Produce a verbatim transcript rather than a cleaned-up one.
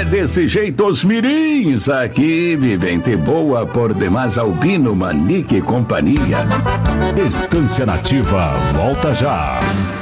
desse jeito os mirins aqui vivem de boa por demais Albino, Manique e companhia. Estância Nativa, volta já.